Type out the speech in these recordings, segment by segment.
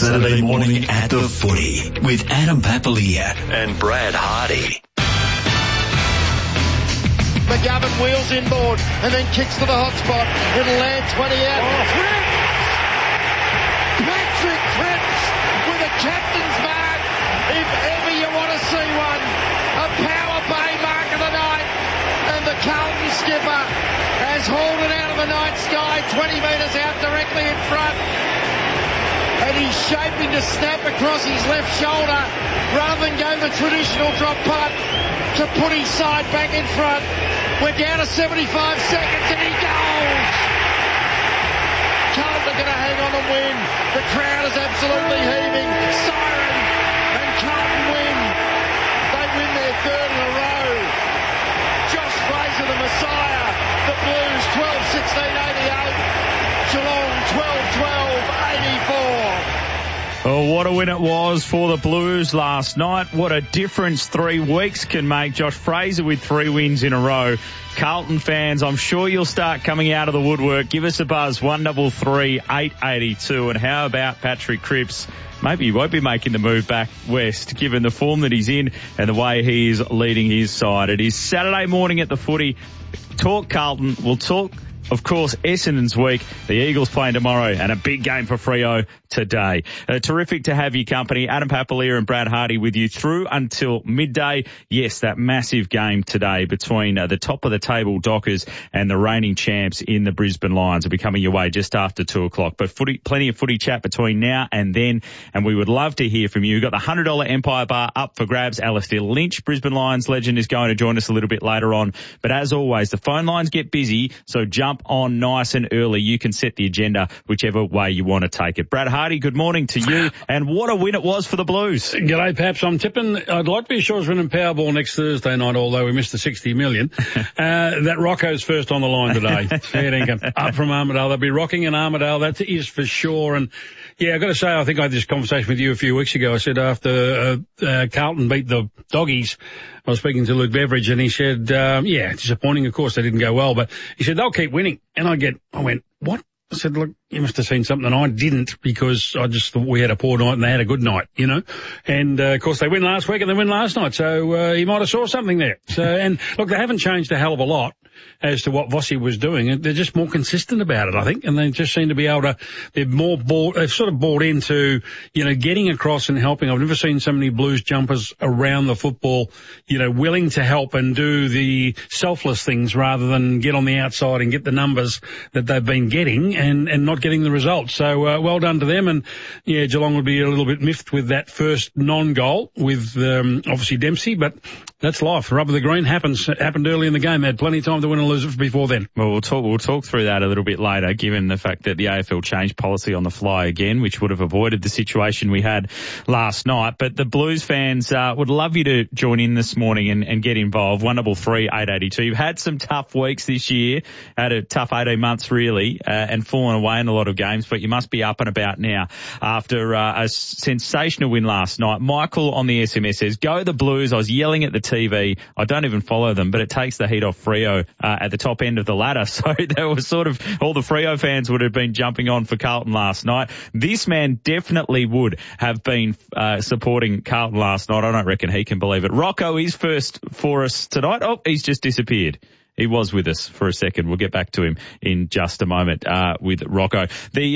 Saturday morning at the Footy with Adam Papalier and Brad Hardy. McGovern wheels inboard and then kicks to the hot spot. It'll land 20 out. Patrick Cripps with a captain's mark. If ever you want to see one, a power play mark of the night. And the Carlton skipper has hauled it out of the night sky 20 metres out directly in front. And he's shaping to snap across his left shoulder rather than go the traditional drop punt to put his side back in front. We're down to 75 seconds and he goes! Carlton are going to hang on and win. The crowd is absolutely heaving. Siren, and Carlton win. They win their third in a row. Josh Fraser, the Messiah. The Blues 12-16-88. Geelong 12-12-84. Oh, what a win it was for the Blues last night. What a difference 3 weeks can make. Josh Fraser with 3 wins in a row. Carlton fans, I'm sure you'll start coming out of the woodwork. Give us a buzz, 133 882. And how about Patrick Cripps? Maybe he won't be making the move back west, given the form that he's in and the way he is leading his side. It is Saturday morning at the Footy. Talk Carlton. We'll talk, of course, Essendon's week. The Eagles playing tomorrow and a big game for Freo today. Terrific to have your company. Adam Papalier and Brad Hardy with you through until midday. Yes, that massive game today between the top of the table Dockers and the reigning champs in the Brisbane Lions will be coming your way just after 2 o'clock. But plenty of footy chat between now and then. And we would love to hear from you. We've got the $100 Empire Bar up for grabs. Alistair Lynch, Brisbane Lions legend, is going to join us a little bit later on. But as always, the phone lines get busy, so jump on nice and early. You can set the agenda whichever way you want to take it. Brad Hardy, good morning to you. And what a win it was for the Blues. G'day, Paps. I'm tipping. I'd like to be sure it's winning Powerball next Thursday night, although we missed the 60 million. That Rocco's first on the line today. Fair dinkum. Up from Armidale. They'll be rocking in Armidale. That is for sure. And yeah, I've got to say, I think I had this conversation with you a few weeks ago. I said after Carlton beat the Doggies, I was speaking to Luke Beveridge and he said, yeah, disappointing. Of course, they didn't go well, but he said, they'll keep winning. And I went, what? I said, look, you must have seen something I didn't, because I just thought we had a poor night and they had a good night, you know. And, of course, they win last week and they win last night. So, he might have saw something there. So, and look, they haven't changed a hell of a lot as to what Vossi was doing. They're just more consistent about it, I think. And they just seem to be able to, they've sort of bought into, you know, getting across and helping. I've never seen so many Blues jumpers around the football, you know, willing to help and do the selfless things rather than get on the outside and get the numbers that they've been getting and not getting the results. So, well done to them. And yeah, Geelong would be a little bit miffed with that first non-goal with, obviously Dempsey, but that's life. The rub of the green happened early in the game. They had plenty of time to win and lose it before then. Well, we'll talk through that a little bit later, given the fact that the AFL changed policy on the fly again, which would have avoided the situation we had last night. But the Blues fans would love you to join in this morning and get involved. 133 882. You've had some tough weeks this year, had a tough 18 months really, and fallen away in a lot of games, but you must be up and about now after a sensational win last night. Michael on the SMS says, go the Blues. I was yelling at the TV. I don't even follow them, but it takes the heat off Freo at the top end of the ladder. So there was sort of all the Freo fans would have been jumping on for Carlton last night. This man definitely would have been supporting Carlton last night. I don't reckon he can believe it. Rocco is first for us tonight. Oh, he's just disappeared. He was with us for a second. We'll get back to him in just a moment with Rocco.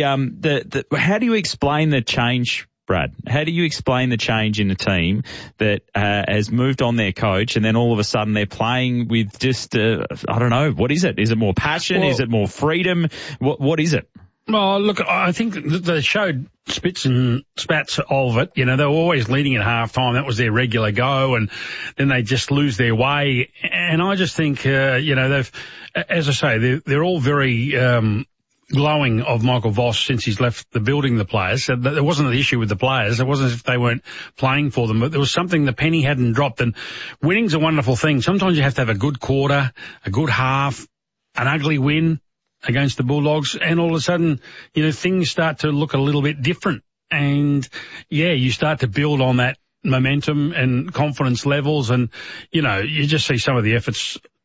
How do you explain the change, Brad? How do you explain the change in the team that has moved on their coach and then all of a sudden they're playing with just, I don't know, what is it? Is it more passion? Is it more freedom? What is it? Well, look, I think they showed spits and spats of it. You know, they were always leading at half-time. That was their regular go, and then they just lose their way. And I just think, you know, they've, as I say, they're all very glowing of Michael Voss since he's left the building, the players. So there wasn't an issue with the players. It wasn't as if they weren't playing for them, but there was something the penny hadn't dropped. And winning's a wonderful thing. Sometimes you have to have a good quarter, a good half, an ugly win against the Bulldogs, and all of a sudden, you know, things start to look a little bit different. And yeah, you start to build on that momentum and confidence levels, and, you know, you just see some of the efforts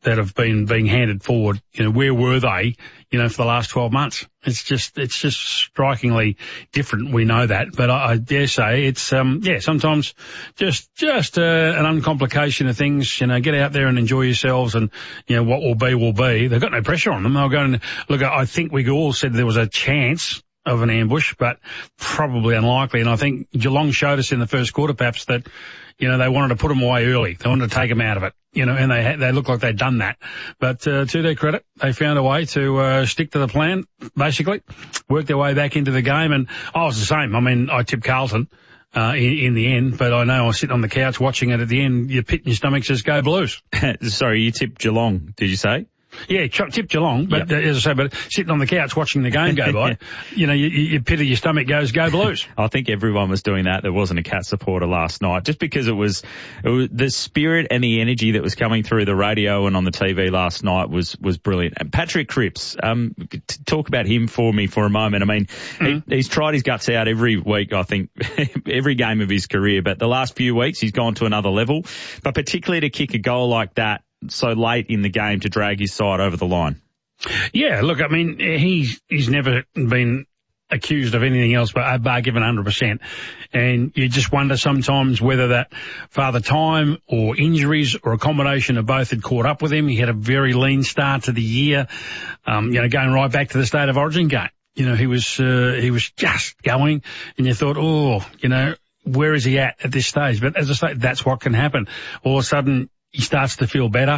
that have been being handed forward. Where were they, for the last 12 months? It's just strikingly different. We know that, but I dare say it's, sometimes just an uncomplication of things. Get out there and enjoy yourselves, and, what will be will be. They've got no pressure on them. They'll go and look. I think we all said there was a chance of an ambush, but probably unlikely. And I think Geelong showed us in the first quarter, perhaps, that, they wanted to put them away early. They wanted to take them out of it, and they looked like they'd done that. But, to their credit, they found a way to, stick to the plan, basically, work their way back into the game. And I was the same. I mean, I tipped Carlton, in the end, but I know I was sitting on the couch watching it at the end. Your pit in your stomach says, go Blues. Sorry, you tipped Geelong, did you say? Yeah, tipped Geelong, but as I say, but sitting on the couch watching the game go by, your pit of your stomach goes, go Blues. I think everyone was doing that. There wasn't a Cat supporter last night, just because it was the spirit and the energy that was coming through the radio and on the TV last night was brilliant. And Patrick Cripps, talk about him for me for a moment. I mean, he's tried his guts out every week, I think, every game of his career, but the last few weeks he's gone to another level. But particularly to kick a goal like that so late in the game to drag his side over the line. Yeah, look, I mean, he's never been accused of anything else but bar given 100%. And you just wonder sometimes whether that Father Time or injuries or a combination of both had caught up with him. He had a very lean start to the year, going right back to the State of Origin game. He was just going, and you thought, where is he at this stage? But as I say, that's what can happen. All of a sudden, he starts to feel better.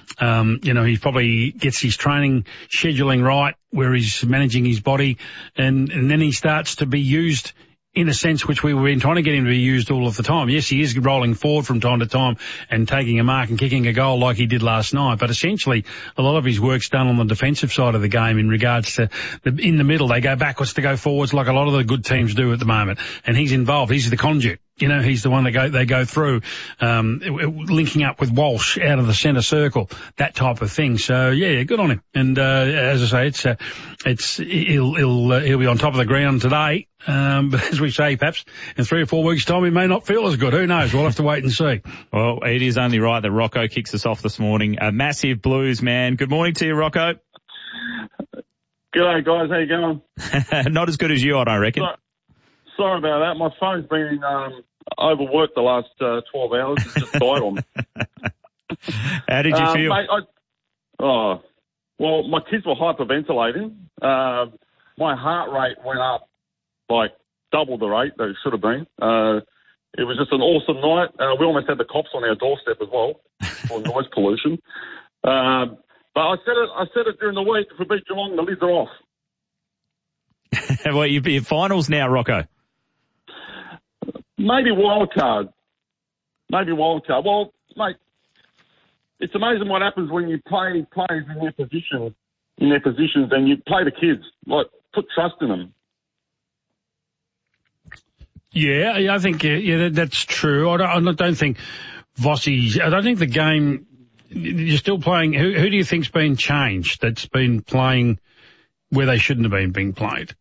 He probably gets his training scheduling right, where he's managing his body, and then he starts to be used in a sense which we've been trying to get him to be used all of the time. Yes, he is rolling forward from time to time and taking a mark and kicking a goal like he did last night, but essentially a lot of his work's done on the defensive side of the game in regards to in the middle. They go backwards to go forwards like a lot of the good teams do at the moment, and he's involved. He's the conduit. He's the one that they go through, linking up with Walsh out of the centre circle, that type of thing. So yeah, good on him. And, as I say, he'll be on top of the ground today. But as we say, perhaps in 3 or 4 weeks' time, he may not feel as good. Who knows? We'll have to wait and see. Well, it is only right that Rocco kicks us off this morning. A massive Blues man. Good morning to you, Rocco. G'day, guys. How you going? Not as good as you, I don't reckon. Sorry about that. My phone's been overworked the last 12 hours. It's just died on me. How did you feel? Mate, well, my kids were hyperventilating. My heart rate went up like double the rate that it should have been. It was just an awesome night. We almost had the cops on our doorstep as well for noise pollution. But I said it during the week. If we beat Geelong, the lids are off. Well, you'd be in finals now, Rocco. Maybe wild card. Well, mate, it's amazing what happens when you play players in their positions, and you play the kids. Like, put trust in them. Yeah, I think that's true. I don't think Vossi. I don't think the game. You're still playing. Who do you think's been changed? That's been playing where they shouldn't have been being played.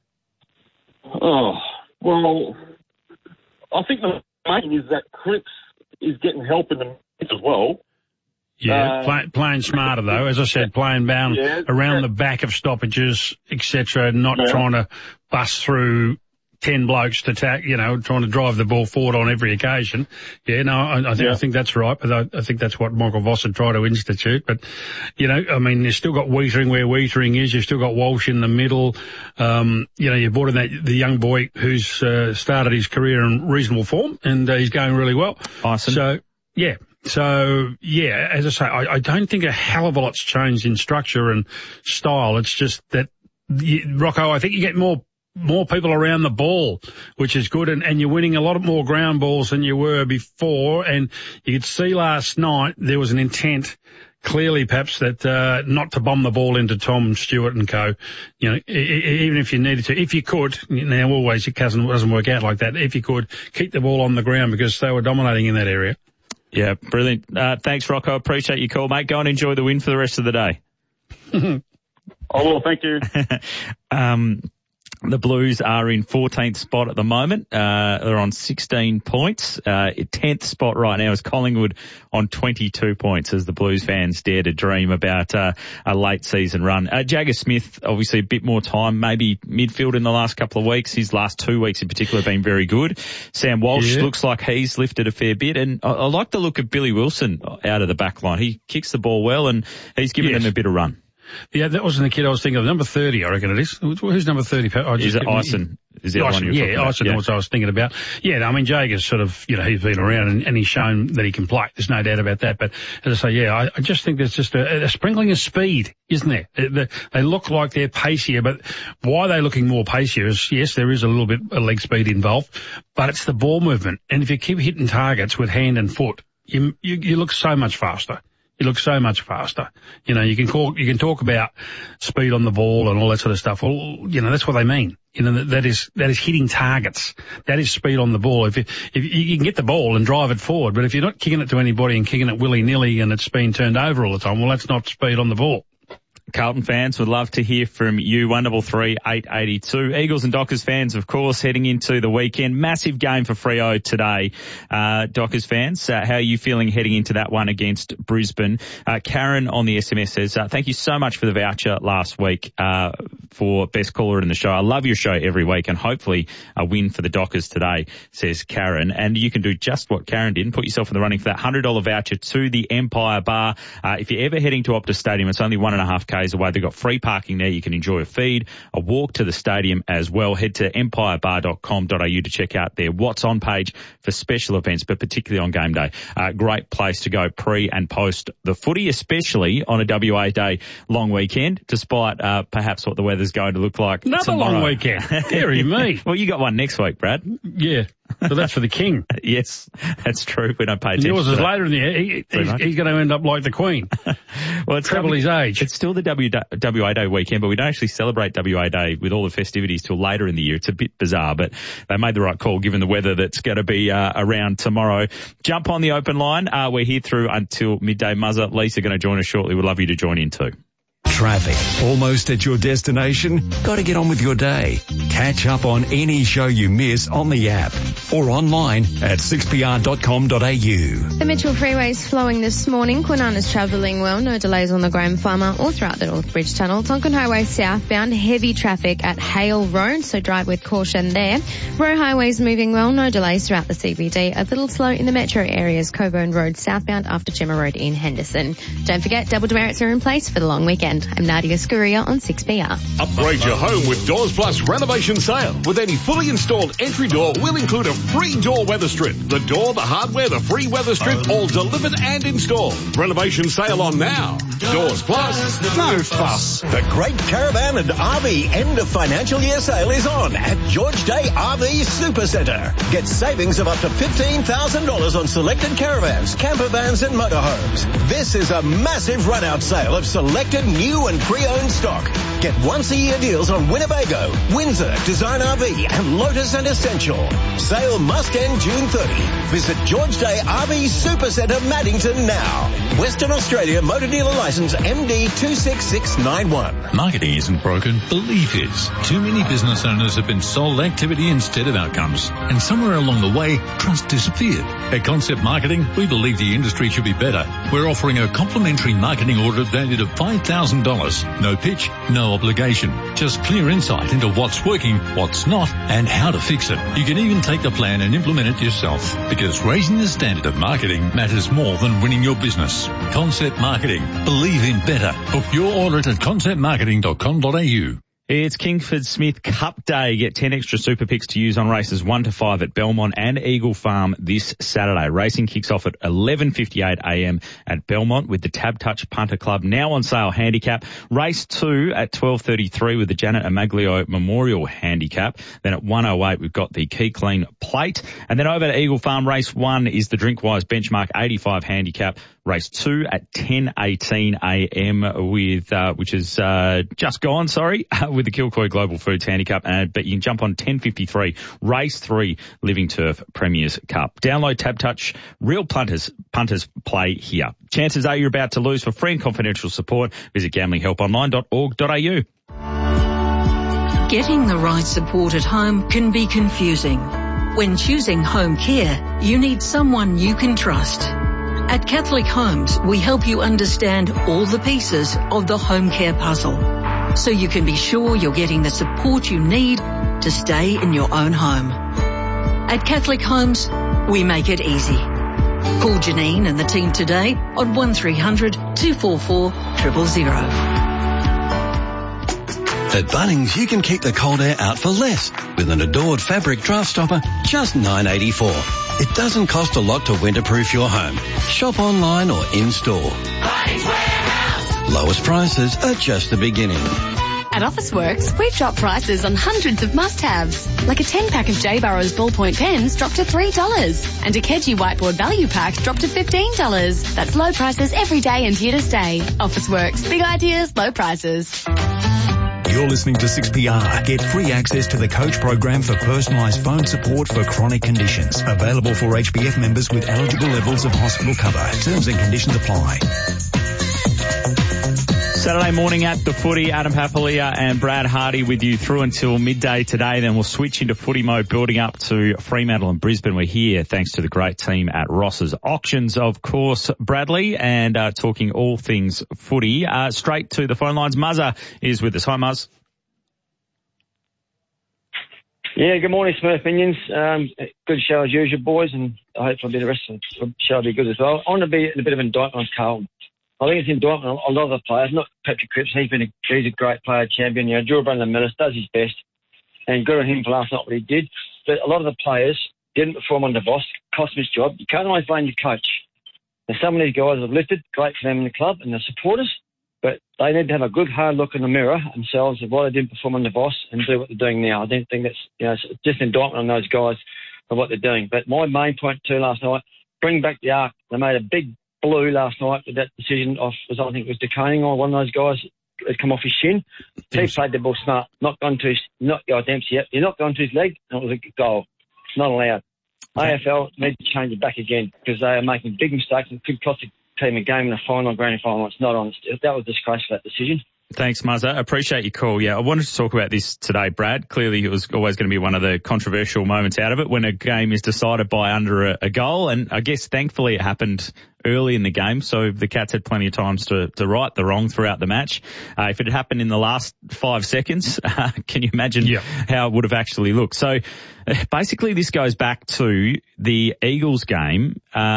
Oh well. I think the main is that Cripps is getting help in the mix as well. Yeah, playing smarter though. As I said, playing bound around the back of stoppages, etc. Not trying to bust through 10 blokes to trying to drive the ball forward on every occasion. Yeah, no, I think that's right. But I think that's what Michael Voss had tried to institute. But, you've still got Wiedering where Wiedering is. You've still got Walsh in the middle. You brought in the young boy who's started his career in reasonable form, and he's going really well. Awesome. So, as I say, I don't think a hell of a lot's changed in structure and style. It's just that, Rocco, I think you get more people around the ball, which is good, and you're winning a lot more ground balls than you were before. And you could see last night there was an intent, clearly perhaps, that not to bomb the ball into Tom Stewart and co. Even if you needed to, if you could, now always it doesn't work out like that. If you could, keep the ball on the ground because they were dominating in that area. Yeah, brilliant. Thanks, Rocco. Appreciate your call, mate. Go and enjoy the win for the rest of the day. I will. Thank you. The Blues are in 14th spot at the moment. They're on 16 points. 10th spot right now is Collingwood on 22 points as the Blues fans dare to dream about a late season run. Jagger Smith, obviously a bit more time, maybe midfield in the last couple of weeks. His last 2 weeks in particular have been very good. Sam Walsh looks like he's lifted a fair bit. And I like the look of Billy Wilson out of the back line. He kicks the ball well and he's given them a bit of run. Yeah, that wasn't the kid I was thinking of. Number 30, I reckon it is. Who's number 30? Is it Ison? Is the Ison, Ison was what I was thinking about. Yeah, I mean, Jager's sort of, he's been around and he's shown that he can play. There's no doubt about that. But as I say, I just think there's just a sprinkling of speed, isn't there? They look like they're pacier, but why are they looking more pacier is, yes, there is a little bit of leg speed involved, but it's the ball movement. And if you keep hitting targets with hand and foot, you look so much faster. He looks so much faster. You can talk about speed on the ball and all that sort of stuff. Well, that's what they mean. That is hitting targets. That is speed on the ball. If you can get the ball and drive it forward, but if you're not kicking it to anybody and kicking it willy-nilly and it's being turned over all the time, well, that's not speed on the ball. Carlton fans would love to hear from you. 133 882. Eagles and Dockers fans, of course, heading into the weekend. Massive game for Freo today. Dockers fans, how are you feeling heading into that one against Brisbane? Karen on the SMS says, thank you so much for the voucher last week for Best Caller in the show. I love your show every week and hopefully a win for the Dockers today, says Karen. And you can do just what Karen did and put yourself in the running for that $100 voucher to the Empire Bar. If you're ever heading to Optus Stadium, it's only 1.5 km away. They've got free parking there. You can enjoy a feed, a walk to the stadium as well. Head to empirebar.com.au to check out their What's On page for special events, but particularly on game day. Great place to go pre and post the footy, especially on a WA Day long weekend, despite perhaps what the weather's going to look like Another tomorrow. Long weekend. Deary me. Well, you got one next week, Brad. Yeah. So that's for the king. Yes, that's true. We don't pay attention. Yours is later in the year. He's going to end up like the Queen. Well, it's treble his age. It's still the WA Day weekend, but we don't actually celebrate WA Day with all the festivities till later in the year. It's a bit bizarre, but they made the right call given the weather that's going to be around tomorrow. Jump on the open line. We're here through until midday. Muzzer, Lisa going to join us shortly. We'd love you to join in too. Traffic. Almost at your destination? Got to get on with your day. Catch up on any show you miss on the app or online at 6pr.com.au. The Mitchell Freeway is flowing this morning. Kwinana's travelling well. No delays on the Graham Farmer or throughout the North Bridge Tunnel. Tonkin Highway southbound. Heavy traffic at Hale Road, so drive with caution there. Roe Highway's moving well. No delays throughout the CBD. A little slow in the metro areas. Coburn Road southbound after Gemma Road in Henderson. Don't forget, double demerits are in place for the long weekend. I'm Nadia Scuria on 6PR. Upgrade your home with Doors Plus renovation sale. With any fully installed entry door, we'll include a free door weather strip. The door, the hardware, the free weather strip, all delivered and installed. Renovation sale on now. Doors Plus, no fuss. The Great Caravan and RV end of financial year sale is on at George Day RV Supercentre. Get savings of up to $15,000 on selected caravans, camper vans and motorhomes. This is a massive run-out sale of selected new and pre-owned stock. Get once-a-year deals on Winnebago, Windsor, Design RV and Lotus and Essential. Sale must end June 30. Visit George Day RV Supercentre Maddington now. Western Australia Motor Dealer Licence MD 26691. Marketing isn't broken, belief is. Too many business owners have been sold activity instead of outcomes, and somewhere along the way, trust disappeared. At Concept Marketing, we believe the industry should be better. We're offering a complimentary marketing audit valued at $5,000. No pitch, no obligation. Just clear insight into what's working, what's not, and how to fix it. You can even take the plan and implement it yourself, because raising the standard of marketing matters more than winning your business. Concept Marketing. Believe in better. Book your audit at conceptmarketing.com.au. It's Kingsford Smith Cup Day. Get 10 extra super picks to use on races 1 to 5 at Belmont and Eagle Farm this Saturday. Racing kicks off at 11:58 a.m. at Belmont with the Tab Touch Punter Club now on sale handicap. Race 2 at 12:33 with the Janet Amaglio Memorial Handicap. Then at 1:08 we've got the Key Clean Plate. And then over to Eagle Farm, race 1 is the Drinkwise Benchmark 85 Handicap. Race 2 at 10:18 a.m. with, which is, just gone, with the Kilcoy Global Foods Handicap. But you can jump on 10:53, race 3, Living Turf Premiers Cup. Download Tab Touch, real punters play here. Chances are you're about to lose. For free and confidential support, visit gamblinghelponline.org.au. Getting the right support at home can be confusing. When choosing home care, you need someone you can trust. At Catholic Homes, we help you understand all the pieces of the home care puzzle, so you can be sure you're getting the support you need to stay in your own home. At Catholic Homes, we make it easy. Call Janine and the team today on 1300 244 000. At Bunnings, you can keep the cold air out for less with an Adored fabric draft stopper, just $9.84. It doesn't cost a lot to winterproof your home. Shop online or in-store. Bunnings Warehouse. Lowest prices are just the beginning. At Officeworks, we've dropped prices on hundreds of must-haves, like a 10-pack of J. Burrows ballpoint pens dropped to $3, and a Keji whiteboard value pack dropped to $15. That's low prices every day and here to stay. Officeworks, big ideas, low prices. You're listening to 6PR. Get free access to the coach program for personalised phone support for chronic conditions. Available for HBF members with eligible levels of hospital cover. Terms and conditions apply. Saturday morning at the footy, Adam Papalia and Brad Hardy with you through until midday today. Then we'll switch into footy mode, building up to Fremantle and Brisbane. We're here thanks to the great team at Ross's Auctions, of course, Bradley, and talking all things footy. Straight to the phone lines. Muzza is with us. Hi, Muzz. Yeah, good morning, Smurf Minions. Good show as usual, boys, and hopefully the rest of the show will be good as well. I want to be a bit of an indictment on Carlton. I think it's indictment on a lot of the players, not Patrick Cripps. He's a great player, champion. You know, Drew Brandon-Millis does his best, and good on him for last night what he did. But a lot of the players didn't perform under Voss, cost him his job. You can't always blame your coach. And some of these guys have lifted, great for them in the club and the supporters, but they need to have a good hard look in the mirror themselves of why they didn't perform under Voss and do what they're doing now. I don't think that's, it's just an indictment on those guys of what they're doing. But my main point too last night, bring back the arc. They made a big blue last night with that decision I think it was DeConing or one of those guys had come off his shin. He played the ball smart, not gone to his, not Dempsey yet. You're not going to his leg, and it was a goal. It's not allowed. AFL needs to change it back again because they are making big mistakes and could cost the team a game in the final, grand final. It's not honest. That was disgraceful, that decision. Thanks, Muzza. Appreciate your call. Yeah, I wanted to talk about this today, Brad. Clearly, it was always going to be one of the controversial moments out of it when a game is decided by under a goal. And I guess, thankfully, it happened early in the game, so the Cats had plenty of times to right the wrong throughout the match. If it had happened in the last 5 seconds, can you imagine how it would have actually looked? So basically this goes back to the Eagles game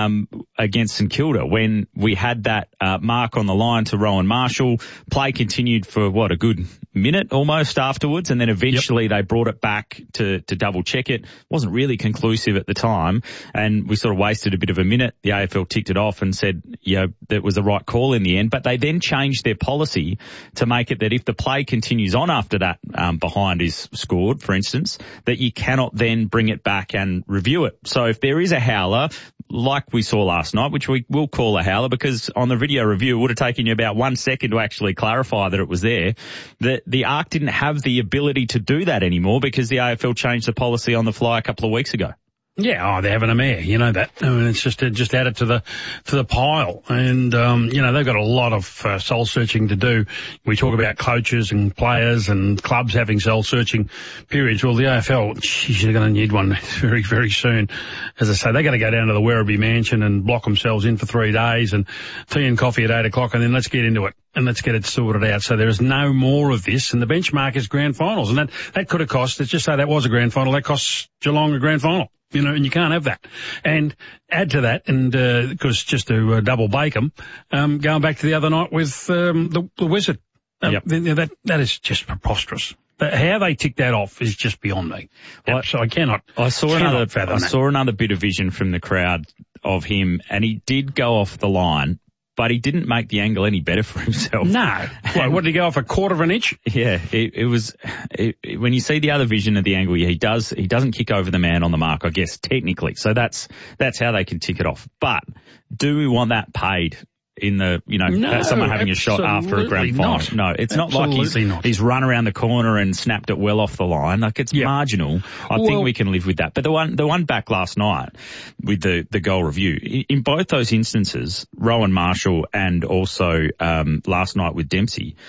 against St Kilda when we had that mark on the line to Rowan Marshall. Play continued for, a good minute almost afterwards, and then eventually they brought it back to double check it. Wasn't really conclusive at the time, and we sort of wasted a bit of a minute. The AFL ticked it off and said, that was the right call in the end. But they then changed their policy to make it that if the play continues on after that behind is scored, for instance, that you cannot then bring it back and review it. So if there is a howler, like we saw last night, which we will call a howler because on the video review it would have taken you about 1 second to actually clarify that it was there, that the ARC didn't have the ability to do that anymore because the AFL changed the policy on the fly a couple of weeks ago. Yeah, they're having a mare, you know that. I mean, it's just added to the pile. And, they've got a lot of soul searching to do. We talk about coaches and players and clubs having soul searching periods. Well, the AFL, they're going to need one very, very soon. As I say, they're going to go down to the Werribee Mansion and block themselves in for 3 days and tea and coffee at 8 o'clock and then let's get into it. And let's get it sorted out. So there is no more of this. And the benchmark is grand finals. And that could have cost, let's just say that was a grand final, that costs Geelong a grand final. And you can't have that. And add to that, and because just to double bake them, going back to the other night with the Wizard. That is just preposterous. How they tick that off is just beyond me. So I cannot. I saw another bit of vision from the crowd of him, and he did go off the line. But he didn't make the angle any better for himself. No. What did he go off, a quarter of an inch? Yeah, it was, when you see the other vision of the angle, he doesn't kick over the man on the mark, I guess, technically. So that's how they can tick it off. But do we want that paid in the, someone having a shot after a grand final? No, it's not like he's run around the corner and snapped it well off the line. Like, it's marginal. I think we can live with that. But the one back last night with the goal review, in both those instances, Rowan Marshall and also last night with Dempsey,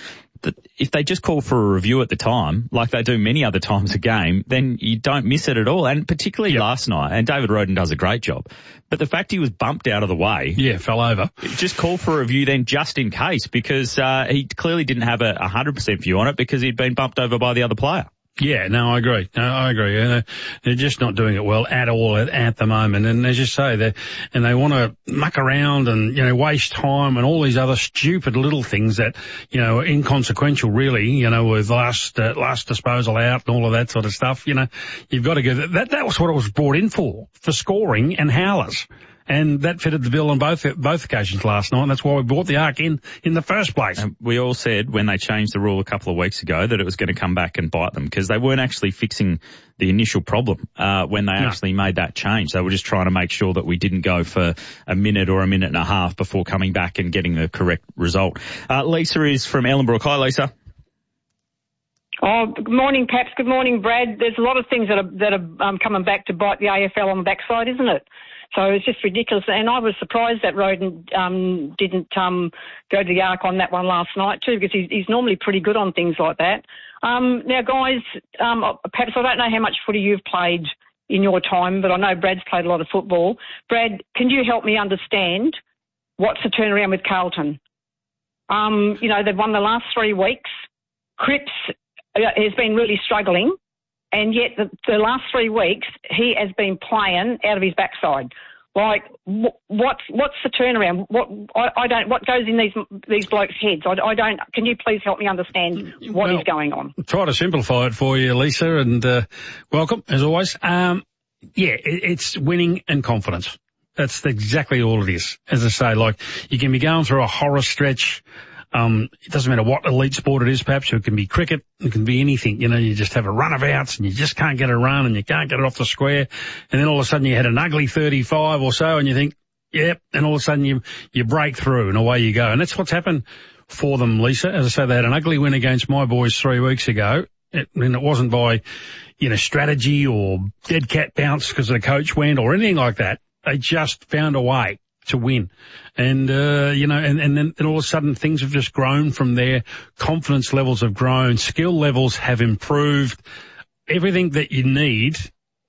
if they just call for a review at the time, like they do many other times a game, then you don't miss it at all. And particularly last night, and David Roden does a great job. But the fact he was bumped out of the way. Yeah, fell over. Just call for a review then just in case, because he clearly didn't have a 100% view on it because he'd been bumped over by the other player. Yeah, no, I agree. They're just not doing it well at all at the moment. And as you say, they want to muck around and, waste time and all these other stupid little things that, are inconsequential really, with last disposal out and all of that sort of stuff. You've got to go, that was what it was brought in for scoring and howlers. And that fitted the bill on both occasions last night, and that's why we brought the Ark in the first place. And we all said when they changed the rule a couple of weeks ago that it was going to come back and bite them because they weren't actually fixing the initial problem when they actually made that change. They were just trying to make sure that we didn't go for a minute or a minute and a half before coming back and getting the correct result. Lisa is from Ellenbrook. Hi, Lisa. Oh, good morning, Paps. Good morning, Brad. There's a lot of things that are coming back to bite the AFL on the backside, isn't it? So it's just ridiculous. And I was surprised that Roden didn't go to the Ark on that one last night too, because he's normally pretty good on things like that. Now, guys, perhaps I don't know how much footy you've played in your time, but I know Brad's played a lot of football. Brad, can you help me understand what's the turnaround with Carlton? They've won the last 3 weeks. Cripps has been really struggling. And yet the last 3 weeks, he has been playing out of his backside. Like, what's the turnaround? What goes in these blokes' heads? I don't. Can you please help me understand what is going on? Try to simplify it for you, Lisa, and welcome as always. It's winning and confidence. That's exactly all it is. As I say, like you can be going through a horror stretch. It doesn't matter what elite sport it is, perhaps. It can be cricket. It can be anything. You just have a run of outs and you just can't get a run and you can't get it off the square. And then all of a sudden you had an ugly 35 or so and you think, yep. And all of a sudden you break through and away you go. And that's what's happened for them, Lisa. As I say, they had an ugly win against my boys 3 weeks ago. And it wasn't by, strategy or dead cat bounce because the coach went or anything like that. They just found a way to win. And, and then all of a sudden things have just grown from there. Confidence levels have grown. Skill levels have improved. Everything that you need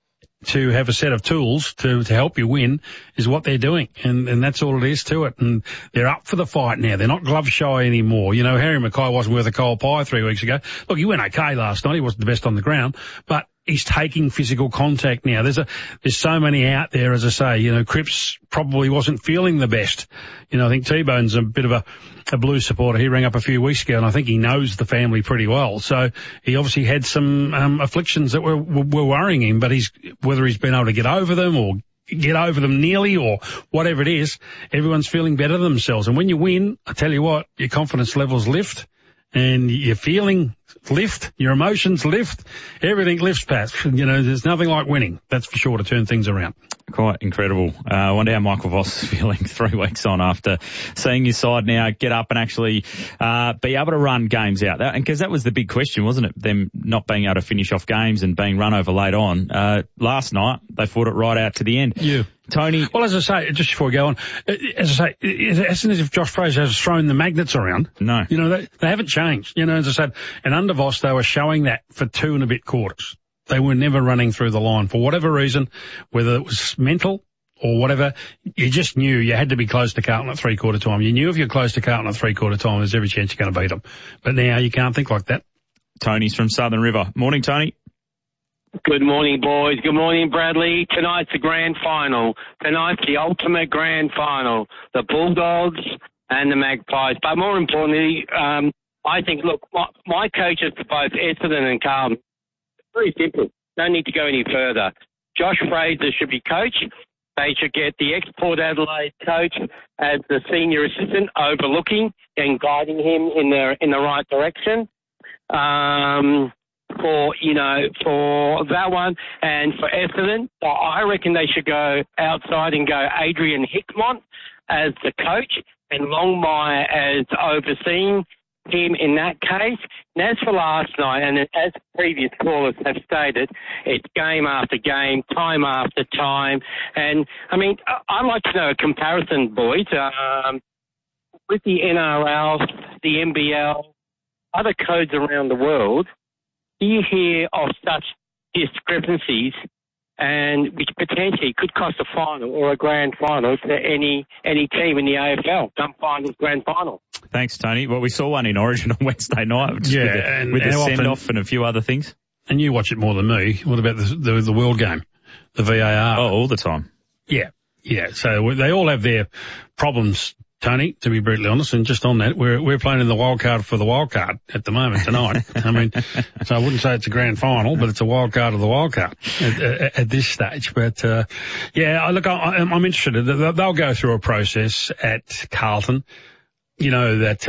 to have a set of tools to help you win is what they're doing. And that's all it is to it. And they're up for the fight now. They're not glove shy anymore. Harry Mackay wasn't worth a cold pie 3 weeks ago. Look, he went okay last night. He wasn't the best on the ground, but he's taking physical contact now. There's so many out there, as I say. Cripps probably wasn't feeling the best. I think T-Bone's a bit of a Blues supporter. He rang up a few weeks ago, and I think he knows the family pretty well. So he obviously had some afflictions that were worrying him. But whether he's been able to get over them or get over them nearly or whatever it is, everyone's feeling better than themselves. And when you win, I tell you what, your confidence levels lift. And your feeling lift, your emotions lift, everything lifts, Pat. There's nothing like winning, that's for sure, to turn things around. Quite incredible. I wonder how Michael Voss is feeling 3 weeks on after seeing his side now get up and actually be able to run games out. And because that was the big question, wasn't it? Them not being able to finish off games and being run over late on. Last night, they fought it right out to the end. Yeah. Tony. Well, as I say, just before we go on, as I say, it isn't as if Josh Fraser has thrown the magnets around. No. They haven't changed. As I said, and under Voss, they were showing that for 2 and a bit quarters. They were never running through the line for whatever reason, whether it was mental or whatever. You just knew you had to be close to Carlton at 3/4 time. You knew if you're close to Carlton at 3/4 time, there's every chance you're going to beat them. But now you can't think like that. Tony's from Southern River. Morning, Tony. Good morning, boys. Good morning, Bradley. Tonight's the grand final. Tonight's the ultimate grand final. The Bulldogs and the Magpies. But more importantly, I think, look, my coaches for both Essendon and Carlton, very simple. Don't need to go any further. Josh Fraser should be coach. They should get the ex-Port Adelaide coach as the senior assistant, overlooking and guiding him in the right direction. For that one, and for Essendon, I reckon they should go outside and go Adrian Hickmott as the coach and Longmire as overseeing him in that case. And as for last night, and as previous callers have stated, it's game after game, time after time. And, I mean, I'd like to know a comparison, boys, with the NRL, the NBL, other codes around the world, do you hear of such discrepancies and which potentially could cost a final or a grand final to any team in the AFL, some finals, grand final? Thanks, Tony. Well, we saw one in Origin on Wednesday night with the send-off and a few other things. And you watch it more than me. What about the World Game, the VAR? Oh, all the time. Yeah. So they all have their problems, Tony, to be brutally honest. And just on that, we're playing in the wild card for the wild card at the moment tonight. I mean, so I wouldn't say it's a grand final, but it's a wild card of the wild card at this stage. But, I'm interested. They'll go through a process at Carlton. You know that,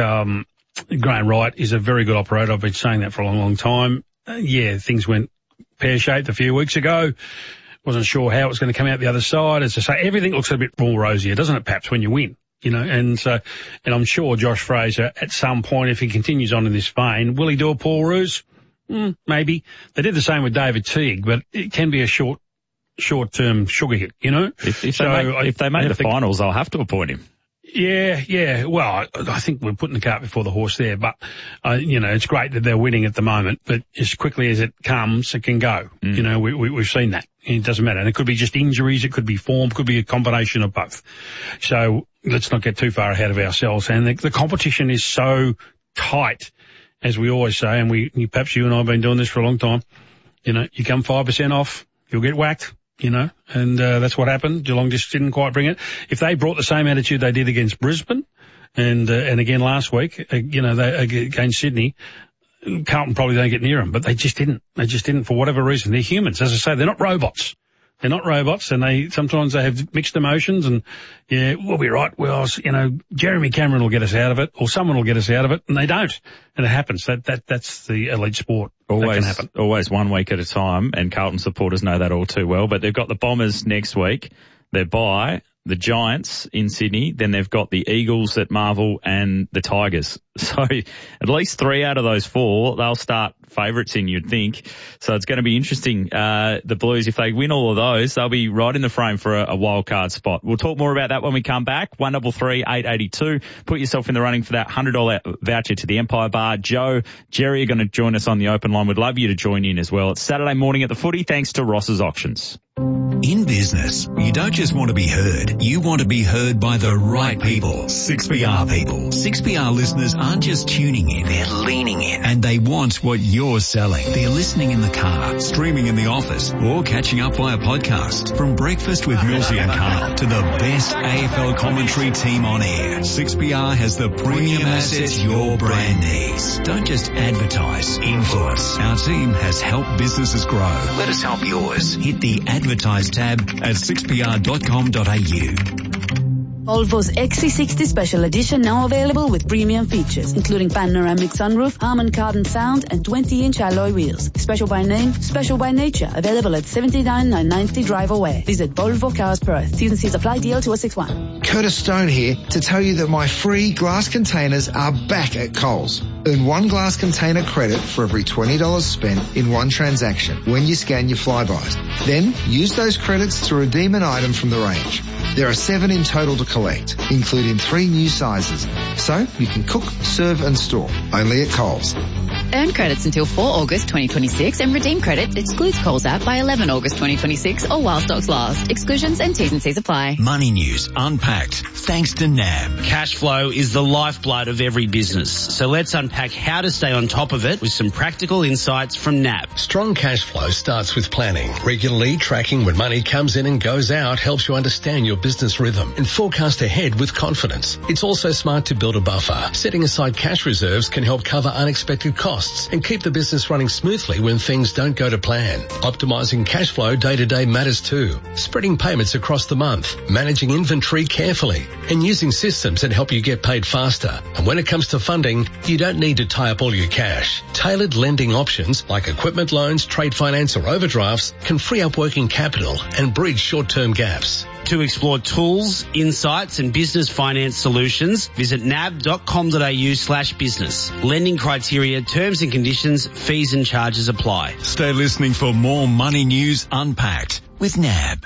Graham Wright is a very good operator. I've been saying that for a long, long time. Things went pear-shaped a few weeks ago. Wasn't sure how it was going to come out the other side. As I say, everything looks a bit more rosier, doesn't it, Paps, when you win? You know, and I'm sure Josh Fraser at some point, if he continues on in this vein, will he do a Paul Roos? Maybe. They did the same with David Teague, but it can be a short-term sugar hit, you know? If they make the finals, they'll have to appoint him. Yeah. Well, I think we're putting the cart before the horse there, but, it's great that they're winning at the moment, but as quickly as it comes, it can go. You know, we've seen that. It doesn't matter. And it could be just injuries, it could be form, could be a combination of both. So let's not get too far ahead of ourselves. And the competition is so tight, as we always say, and perhaps you and I have been doing this for a long time. You know, you come 5% off, you'll get whacked. You know, and that's what happened. Geelong just didn't quite bring it. If they brought the same attitude they did against Brisbane and again last week, against Sydney, Carlton probably don't get near them, but they just didn't. They just didn't for whatever reason. They're humans. As I say, they're not robots. They're not robots, and sometimes they have mixed emotions, and we'll be right. Well, Jeremy Cameron will get us out of it, or someone will get us out of it, and they don't. And it happens. That's the elite sport. That can happen. Always 1 week at a time, and Carlton supporters know that all too well. But they've got the Bombers next week. They're bye. The Giants in Sydney, then they've got the Eagles at Marvel and the Tigers. So at least 3 out of those 4, they'll start favourites in, you'd think. So it's going to be interesting. The Blues, if they win all of those, they'll be right in the frame for a wild card spot. We'll talk more about that when we come back. 133 882. Put yourself in the running for that $100 voucher to the Empire Bar. Joe, Jerry are going to join us on the open line. We'd love you to join in as well. It's Saturday morning at the Footy, thanks to Ross's Auctions. In business, you don't just want to be heard, you want to be heard by the right people. 6PR people. 6PR listeners aren't just tuning in, they're leaning in. And they want what you're selling. They're listening in the car, streaming in the office, or catching up via podcast. From Breakfast with Millsy and Carl to the best AFL commentary team on air, 6PR has the premium assets your brand needs. Don't just advertise, influence. Our team has helped businesses grow. Let us help yours. Hit the advertise tab at 6pr.com.au. Volvo's XC60 Special Edition now available with premium features, including panoramic sunroof, Harman Kardon sound, and 20-inch alloy wheels. Special by name, special by nature. Available at 79,990 Drive Away. Visit Volvo Cars Perth. T&Cs apply. DL 2061. Curtis Stone here to tell you that my free glass containers are back at Coles. Earn 1 glass container credit for every $20 spent in one transaction when you scan your Flybys. Then use those credits to redeem an item from the range. There are 7 in total to collect, including 3 new sizes. So you can cook, serve and store. Only at Coles. Earn credits until 4 August 2026 and redeem credits excludes Coles app by 11 August 2026 or while stocks last. Exclusions and T's and C's apply. Money news unpacked thanks to NAB. Cash flow is the lifeblood of every business. So let's unpack how to stay on top of it with some practical insights from NAB. Strong cash flow starts with planning. Regularly tracking when money comes in and goes out helps you understand your business rhythm and forecast ahead with confidence. It's also smart to build a buffer. Setting aside cash reserves can help cover unexpected costs and keep the business running smoothly when things don't go to plan. Optimizing cash flow day to day matters too. Spreading payments across the month, managing inventory carefully, and using systems that help you get paid faster. And when it comes to funding, you don't need to tie up all your cash. Tailored lending options like equipment loans, trade finance or overdrafts can free up working capital and bridge short-term gaps. To explore tools, insights and business finance solutions, visit nab.com.au/business. Lending criteria, terms and conditions, fees and charges apply. Stay listening for more money news unpacked with NAB.